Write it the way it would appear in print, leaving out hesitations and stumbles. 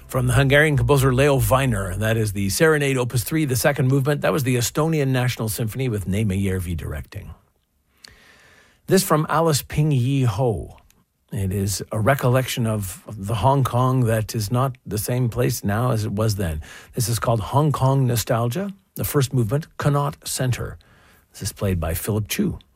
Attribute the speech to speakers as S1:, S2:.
S1: From the Hungarian composer Leo Weiner, that is the Serenade Opus 3, the second movement. That was the Estonian National Symphony with Neeme Järvi directing. This from Alice Ping Yi Ho. It is a recollection of the Hong Kong that is not the same place now as it was then. This is called Hong Kong Nostalgia, the first movement, Connaught Center. This is played by Philip Chu.